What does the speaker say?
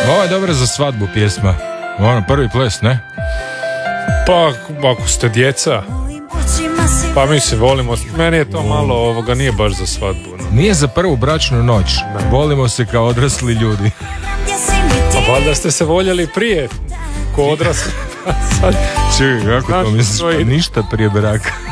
Ovo je dobra za svadbu pjesma. Ono, prvi ples, ne? Pa, ako ste djeca, pa mi se volimo. Meni je to malo, nije baš za svadbu. No. Nije za prvu bračnu noć. Volimo se kao odrasli ljudi. Pa valjda ste se voljeli prije, ko odrasli. Čekaj, kako to misliš? Pa ništa prije braka.